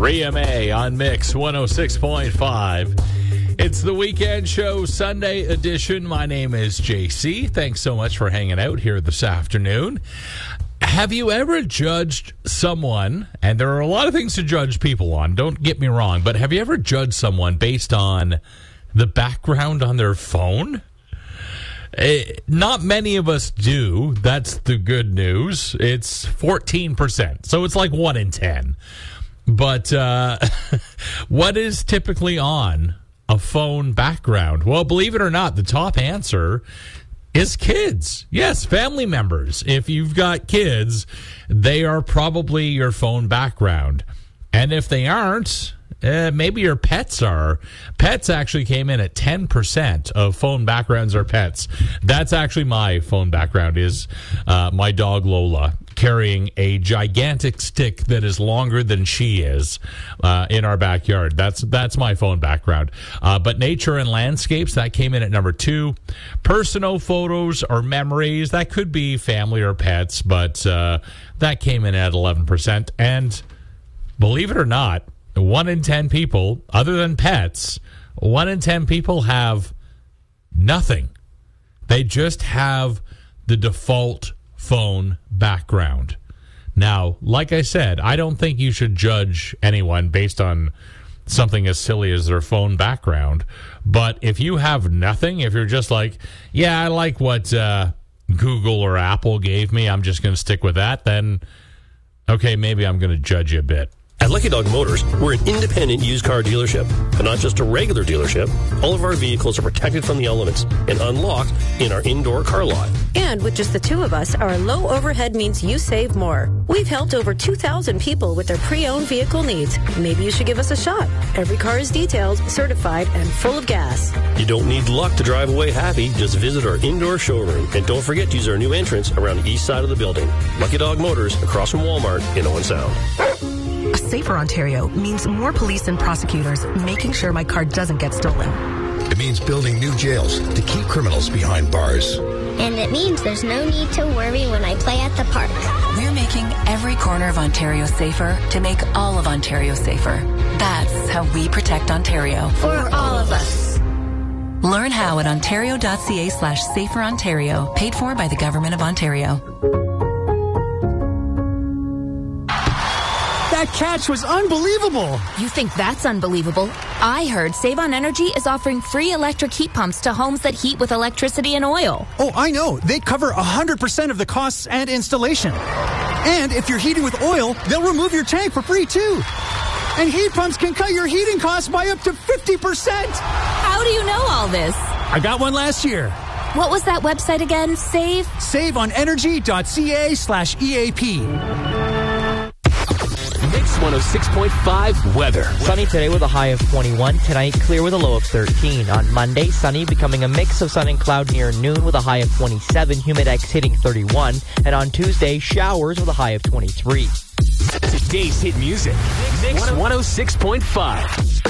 3MA on Mix 106.5. It's the weekend show, Sunday edition. My name is JC. Thanks so much for hanging out here this afternoon. Have you ever judged someone, and there are a lot of things to judge people on, don't get me wrong, but have you ever judged someone based on the background on their phone? Not many of us do. That's the good news. It's 14%, so it's like 1 in 10. But what is typically on a phone background? Well, believe it or not, the top answer is kids. Yes, family members. If you've got kids, they are probably your phone background. And if they aren't, maybe your pets are. Pets actually came in at 10% of phone backgrounds are pets. That's actually my phone background, is my dog Lola carrying a gigantic stick that is longer than she is in our backyard. That's my phone background. But nature and landscapes, that came in at number 2. Personal photos or memories, that could be family or pets, but that came in at 11%. And believe it or not, 1 in 10 people, other than pets, 1 in 10 people have nothing. They just have the default phone background. Now, like I said, I don't think you should judge anyone based on something as silly as their phone background. But if you have nothing, if you're just like, yeah, I like what Google or Apple gave me, I'm just going to stick with that, then, okay, maybe I'm going to judge you a bit. At Lucky Dog Motors, we're an independent used car dealership, but not just a regular dealership. All of our vehicles are protected from the elements and unlocked in our indoor car lot. And with just the two of us, our low overhead means you save more. We've helped over 2,000 people with their pre-owned vehicle needs. Maybe you should give us a shot. Every car is detailed, certified, and full of gas. You don't need luck to drive away happy. Just visit our indoor showroom. And don't forget to use our new entrance around the east side of the building. Lucky Dog Motors, across from Walmart in Owen Sound. A safer Ontario means more police and prosecutors making sure my car doesn't get stolen. It means building new jails to keep criminals behind bars. And it means there's no need to worry when I play at the park. We're making every corner of Ontario safer to make all of Ontario safer. That's how we protect Ontario. For all of us. Learn how at ontario.ca/saferontario, paid for by the Government of Ontario. That catch was unbelievable. You think that's unbelievable? I heard Save on Energy is offering free electric heat pumps to homes that heat with electricity and oil. Oh, I know. They cover 100% of the costs and installation. And if you're heating with oil, they'll remove your tank for free, too. And heat pumps can cut your heating costs by up to 50%. How do you know all this? I got one last year. What was that website again? SaveOnEnergy.ca/EAP. Mix 106.5 weather. Sunny today with a high of 21. Tonight, clear with a low of 13. On Monday, sunny, becoming a mix of sun and cloud near noon with a high of 27. Humidex hitting 31. And on Tuesday, showers with a high of 23. Today's hit music. Mix 106.5.